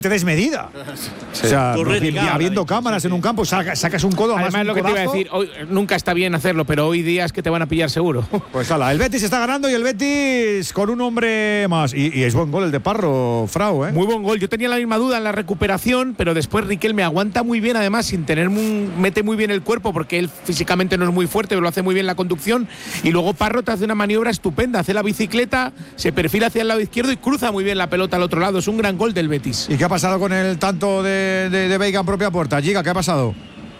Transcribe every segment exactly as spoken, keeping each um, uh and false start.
desmedida. Sí. O sea, no, habiendo cámaras en un campo, sacas, sacas un codo. Además, lo que codazo. Te iba a decir, hoy, nunca está bien hacerlo, pero hoy día es que te van a pillar seguro. Pues hala, el Betis está ganando y el Betis con un hombre más. Y, y es buen gol el de Parro, Frau, ¿eh? Muy buen gol. Yo tenía la misma duda en la recuperación, pero después Riquelme aguanta muy bien, además, sin tener un, mete muy bien el cuerpo, porque él físicamente no es muy fuerte, pero lo hace muy bien la conducción. Y luego Parro te hace una maniobra estupenda, hace la bicicleta, se perfila hacia el lado izquierdo y cruza muy bien la pelota al otro lado. Es un gran gol del Betis. ¿Y qué ha pasado con el tanto de, de, de Veiga en propia puerta? Giga, ¿qué ha pasado?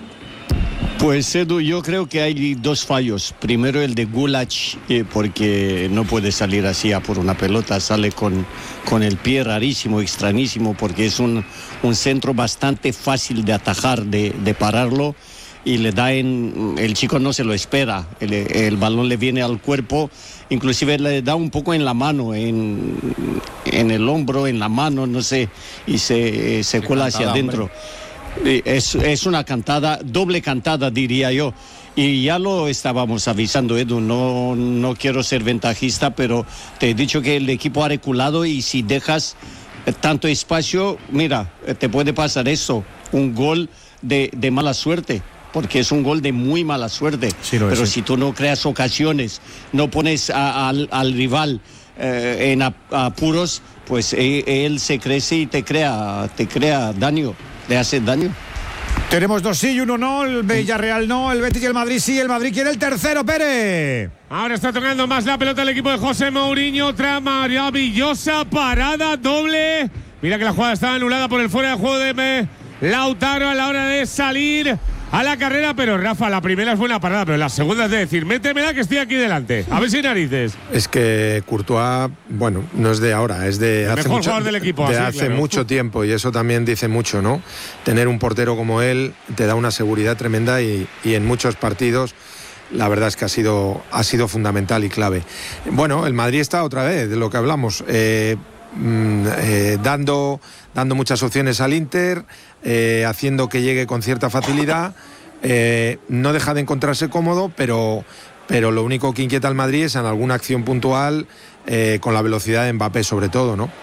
Pues Edu, yo creo que hay dos fallos. Primero el de Gulach, eh, porque no puede salir así a por una pelota, sale con, con el pie rarísimo, extrañísimo, porque es un, un centro bastante fácil de atajar, de, de pararlo, y le da en, el chico no se lo espera, el, el balón le viene al cuerpo, inclusive le da un poco en la mano, en, en el hombro, en la mano, no sé, y se, se cuela hacia adentro. Es, es una cantada, doble cantada diría yo, y ya lo estábamos avisando, Edu, no, no quiero ser ventajista, pero te he dicho que el equipo ha reculado y si dejas tanto espacio, mira, te puede pasar eso, un gol de, de mala suerte. Porque es un gol de muy mala suerte, sí, pero es, sí. Si tú no creas ocasiones, no pones a, a, al, al rival eh, en apuros, pues él, él se crece y te crea, te crea daño, le hace daño. Tenemos dos sí y uno no, el Villarreal no, el Betis y el Madrid sí, el Madrid quiere el tercero, Pérez. Ahora está tocando más la pelota el equipo de José Mourinho, otra maravillosa parada doble. Mira que la jugada estaba anulada por el fuera de juego de Lautaro a la hora de salir a la carrera, pero Rafa, la primera es buena parada, pero la segunda es de decir, métemela que estoy aquí delante. A ver si narices. Es que Courtois, bueno, no es de ahora, es de el hace, mejor mucho, jugador del equipo, de así, hace claro. mucho tiempo, y eso también dice mucho, ¿no? Tener un portero como él te da una seguridad tremenda y, y en muchos partidos la verdad es que ha sido, ha sido fundamental y clave. Bueno, el Madrid está otra vez, de lo que hablamos, eh, eh, dando, dando muchas opciones al Inter, eh, haciendo que llegue con cierta facilidad, eh, no deja de encontrarse cómodo, pero, pero lo único que inquieta al Madrid es en alguna acción puntual, eh, con la velocidad de Mbappé sobre todo, ¿no?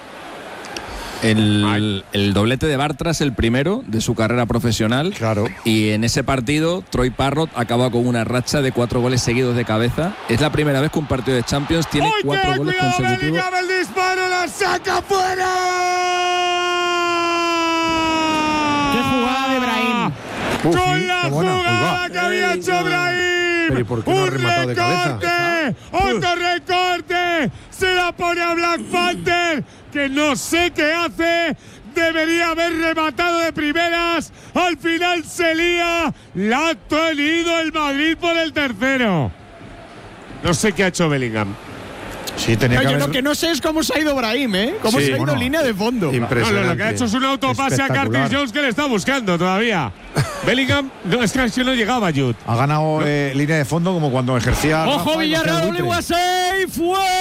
El, el doblete de Bartra es el primero de su carrera profesional. Claro. Y en ese partido, Troy Parrott acaba con una racha de cuatro goles seguidos de cabeza. Es la primera vez que un partido de Champions tiene ¡Uy, cuatro goles cuidado, consecutivos. Bellingham, el disparo, la saca fuera. ¡Qué jugada de Brahim! Uf, con sí, la jugada que había hecho Brahim. ¿Pero por qué no ha rematado de cabeza? ¡Otro recorte! Se la pone a Black Panther, que no sé qué hace. Debería haber rematado de primeras. Al final se lía. La ha tenido el Madrid por el tercero. No sé qué ha hecho Bellingham. Sí, tenía no, que yo haber... lo que no sé es cómo se ha ido Brahim, ¿eh? Cómo sí, se ha ido bueno, en línea de fondo. No, lo que ha hecho es un autopase a Curtis Jones que le está buscando todavía. Bellingham, no, es que no llegaba, Jude. Ha ganado ¿no? eh, línea de fondo como cuando ejercía. ¡Ojo, Villarreal, Oliguasey!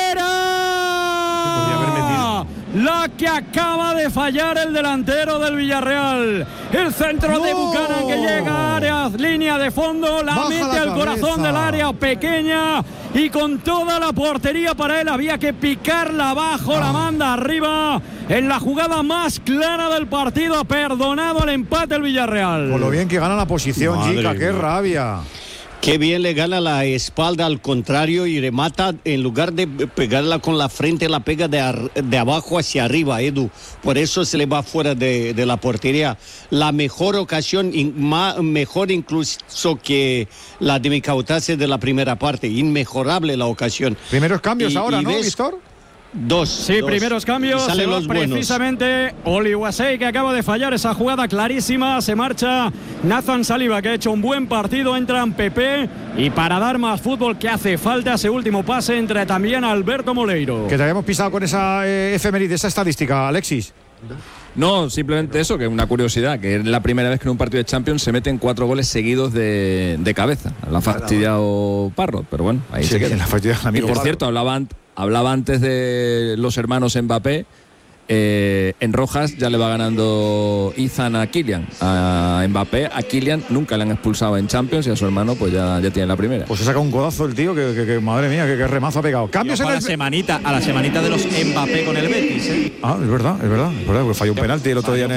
¡Fuera! La que acaba de fallar el delantero del Villarreal. El centro no. de Buchanan que llega a área, línea de fondo, la Baja mete la al corazón del área pequeña y con toda la portería para él. Había que picarla abajo, ah. la manda arriba. En la jugada más clara del partido ha perdonado el empate el Villarreal. Por lo bien que gana la posición, Gica, qué rabia. Qué bien le gana la espalda al contrario y remata, en lugar de pegarla con la frente, la pega de, ar, de abajo hacia arriba, Edu. Por eso se le va fuera de, de la portería. La mejor ocasión, in, ma, mejor incluso que la de Micautase de la primera parte. Inmejorable la ocasión. Primeros cambios y, y ahora, ¿no, ves, Víctor? Dos. Sí, dos. primeros cambios. Se va precisamente Oliguasey, que acaba de fallar esa jugada clarísima. Se marcha Nathan Saliba, que ha hecho un buen partido. Entran Pepe. Y para dar más fútbol que hace falta, ese último pase entre también Alberto Moleiro. Que te habíamos pisado con esa eh, efeméride, esa estadística, Alexis. No, simplemente eso, que es una curiosidad, que es la primera vez que en un partido de Champions se meten cuatro goles seguidos de, de cabeza. La ha fastidiado Parrott, pero bueno, ahí sí, se queda. La fastidiado, y por cierto, hablaba, hablaba antes de los hermanos Mbappé. Eh, en rojas ya le va ganando Ethan a Kylian, a Mbappé, a Kylian nunca le han expulsado en Champions y a su hermano pues ya, ya tiene la primera. Pues se saca un codazo el tío que, que, que madre mía, que, que remazo ha pegado. Cambios en a el... la semanita, a la semanita de los Mbappé con el Betis, ¿eh? Ah, es verdad, es verdad, es verdad, porque falló un penalti el otro día en